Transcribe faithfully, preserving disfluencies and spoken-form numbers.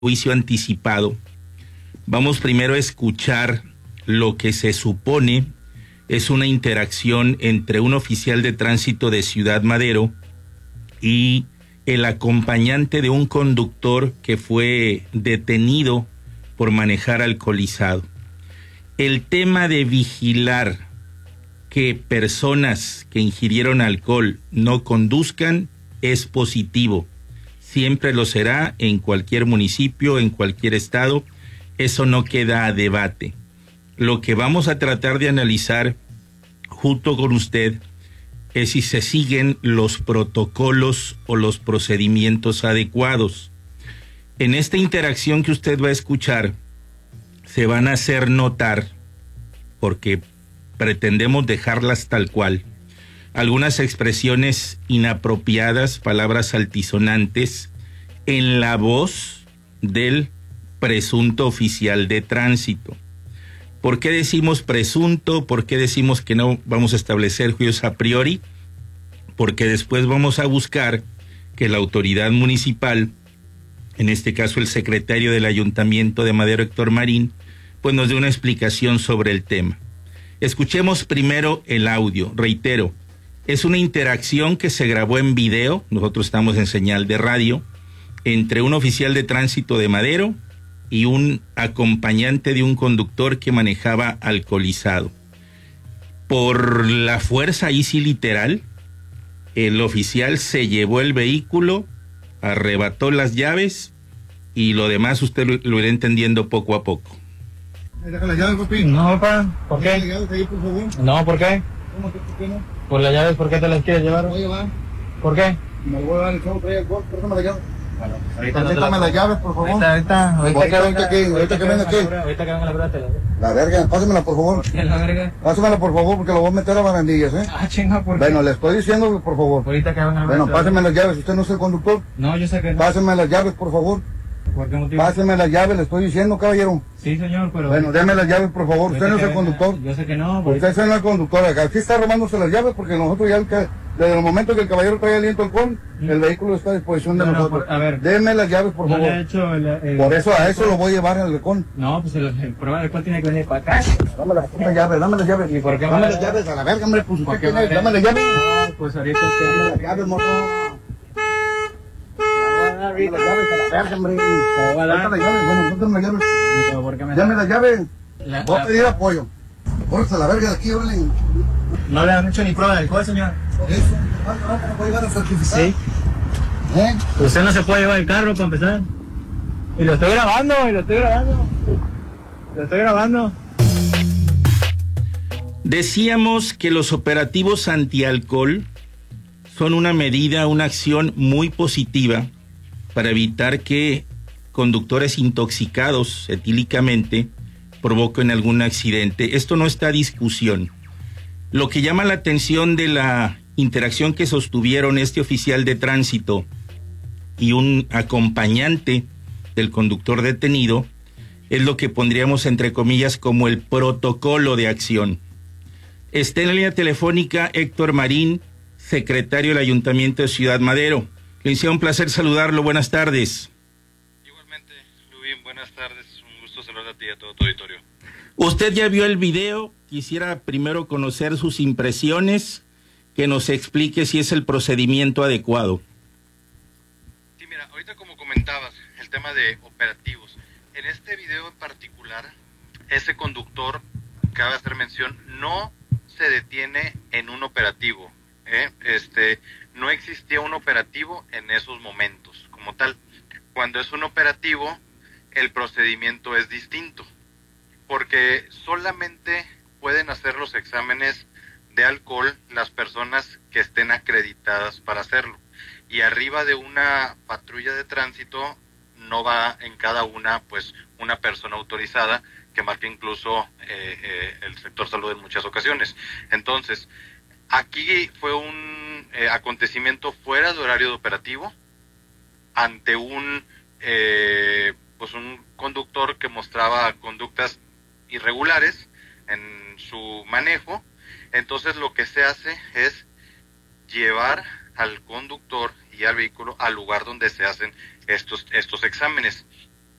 juicio anticipado, vamos primero a escuchar lo que se supone es una interacción entre un oficial de tránsito de Ciudad Madero y el acompañante de un conductor que fue detenido por manejar alcoholizado. El tema de vigilar que personas que ingirieron alcohol no conduzcan es positivo. Siempre lo será en cualquier municipio, en cualquier estado. Eso no queda a debate. Lo que vamos a tratar de analizar junto con usted es si se siguen los protocolos o los procedimientos adecuados. En esta interacción que usted va a escuchar, se van a hacer notar, porque pretendemos dejarlas tal cual, algunas expresiones inapropiadas, palabras altisonantes, en la voz del presunto oficial de tránsito. ¿Por qué decimos presunto? ¿Por qué decimos que no vamos a establecer juicios a priori? Porque después vamos a buscar que la autoridad municipal, en este caso el secretario del Ayuntamiento de Madero, Héctor Marín, pues nos dé una explicación sobre el tema. Escuchemos primero el audio. Reitero, es una interacción que se grabó en video, nosotros estamos en señal de radio, entre un oficial de tránsito de Madero y un acompañante de un conductor que manejaba alcoholizado. Por la fuerza, ahí sí literal, el oficial se llevó el vehículo, arrebató las llaves y lo demás usted lo, lo irá entendiendo poco a poco. ¿Me deja las llaves, papi? No, pa, ¿por qué? ¿Las llaves ahí, por favor? No, ¿por qué? ¿Cómo que por qué no? Por las llaves, ¿por qué te las quieres llevar? Me voy a llevar. ¿Por qué? Me voy a llevar el chavo, trae el gol, préstame las llaves. Bueno, ahorita no te Préstame las llaves, por favor. Ahorita, ahorita, ahorita, Ahorita, que ahorita que- ahorita que venga aquí. Ahorita que venga la brata. La verga, pásamela, por favor. ¿Qué es la verga? Pásamela, por favor, porque lo voy a meter a barandillas, ¿eh? Ah, chinga, ¿por qué? Bueno, le estoy diciendo, por favor. Ahorita que venga la Bueno, brata. pásame las llaves. ¿Usted no es el conductor? No, yo sé que no. Pásame las llaves, por favor. ¿Por qué motivo? Pásame las llaves, le estoy diciendo, caballero. Sí, señor, pero... Bueno, déme las llaves, por favor. Usted Ahorita no es que el venga- conductor. Yo sé que no, pero... Usted no es el conductor acá. Aquí está robándose las llaves porque nosotros ya, que- desde el momento que el caballero trae aliento alcohol, el vehículo está a disposición de No, no, nosotros. por- a ver. Deme las llaves, por no le he favor. hecho el, el- Por eso, a eso lo voy a llevar al halcón. No, pues el, el prueba del cual tiene que venir para acá. Dame las putas llaves, dame las llaves. ¿Y por qué me Dame las- las llaves a la verga, hombre, pues ¿Por usted qué tiene, me- dame las llaves. No, pues ahorita... Dame las llaves, morro. Dame las llaves a la verga, hombre. voy a dar. Dame las llaves, bueno, no dame las llaves. ¿Por qué me Dame las llaves. La- Voy a la- pedir apoyo. Córrese a la verga de aquí, órale. No le han hecho ni prueba de alcohol, señor. Por eso, ¿cuánto rato me voy a llevar a certificar? Sí. ¿Eh? Usted no se puede llevar el carro para empezar. Y lo estoy grabando, y lo estoy grabando. Lo estoy grabando. Decíamos que los operativos antialcohol son una medida, una acción muy positiva para evitar que conductores intoxicados etílicamente provoquen algún accidente. Esto no está a discusión. Lo que llama la atención de la interacción que sostuvieron este oficial de tránsito y un acompañante del conductor detenido es lo que pondríamos entre comillas como el protocolo de acción. Está en la línea telefónica Héctor Marín, secretario del Ayuntamiento de Ciudad Madero. Licenciado, un placer saludarlo. Buenas tardes. Igualmente, Lubín, buenas tardes. Un gusto saludar a ti y a todo tu auditorio. Usted ya vio el video. Quisiera primero conocer sus impresiones, que nos explique si es el procedimiento adecuado. Sí, mira, ahorita como comentabas, el tema de operativos. En este video en particular, ese conductor, cabe hacer mención, no se detiene en un operativo. ¿eh? Este, no existía un operativo en esos momentos, como tal. Cuando es un operativo, el procedimiento es distinto, porque solamente pueden hacer los exámenes de alcohol las personas que estén acreditadas para hacerlo. Y arriba de una patrulla de tránsito no va en cada una pues una persona autorizada que marca incluso eh, eh, el sector salud en muchas ocasiones. Entonces, aquí fue un eh, acontecimiento fuera de horario de operativo ante un eh, pues un conductor que mostraba conductas irregulares en su manejo. Entonces lo que se hace es llevar al conductor y al vehículo al lugar donde se hacen estos estos exámenes.